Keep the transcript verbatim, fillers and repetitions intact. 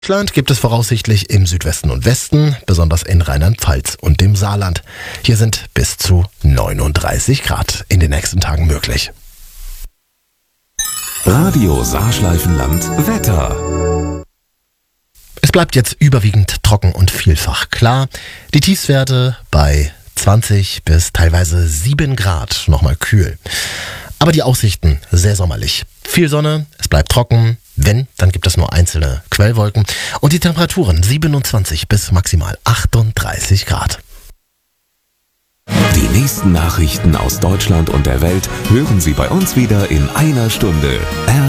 Deutschland gibt es voraussichtlich im Südwesten und Westen, besonders in Rheinland-Pfalz und dem Saarland. Hier sind bis zu neununddreißig Grad in den nächsten Tagen möglich. Radio Saarschleifenland Wetter. Es bleibt jetzt überwiegend trocken und vielfach klar. Die Tiefstwerte bei zwanzig bis teilweise sieben Grad, nochmal kühl. Aber die Aussichten sehr sommerlich. Viel Sonne, es bleibt trocken. Wenn, dann gibt es nur einzelne Quellwolken. Und die Temperaturen siebenundzwanzig bis maximal achtunddreißig Grad. Die nächsten Nachrichten aus Deutschland und der Welt hören Sie bei uns wieder in einer Stunde.